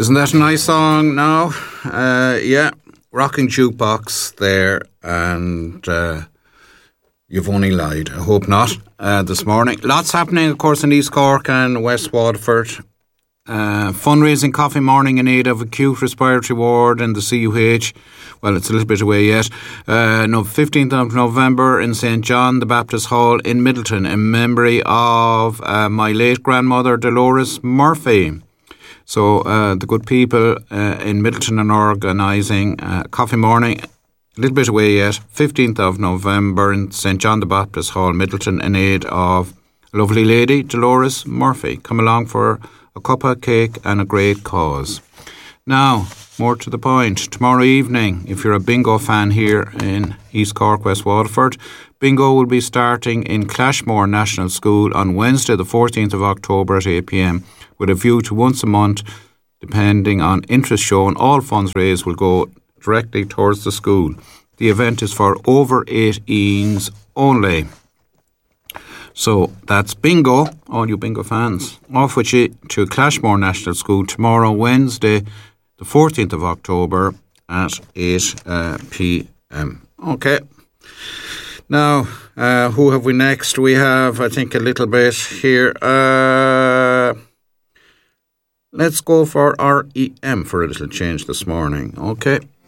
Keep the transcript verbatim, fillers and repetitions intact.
Isn't that a nice song now? Uh, yeah, rocking jukebox there, and uh, you've only lied. I hope not. Uh, this morning, lots happening, of course, in East Cork and West Waterford. Uh, fundraising coffee morning in aid of acute respiratory ward in the C U H. Well, it's a little bit away yet. Uh, no, fifteenth of November in Saint John the Baptist Hall in Middleton in memory of uh, my late grandmother Dolores Murphy. So uh, the good people uh, in Middleton are organising uh, coffee morning, a little bit away yet, fifteenth of November in Saint John the Baptist Hall, Middleton, in aid of a lovely lady, Dolores Murphy. Come along for a cup of cake and a great cause. Now, more to the point, tomorrow evening, if you're a bingo fan here in East Cork, West Waterford, bingo will be starting in Clashmore National School on Wednesday the fourteenth of October at eight p.m. with a view to once a month, depending on interest shown, all funds raised will go directly towards the school. The event is for over eighteens only. So that's bingo, all you bingo fans. Off with you to Clashmore National School tomorrow, Wednesday, the fourteenth of October at eight p.m. Okay. Now, uh, who have we next? We have, I think, a little bit here. Uh, let's go for R E M for a little change this morning. Okay.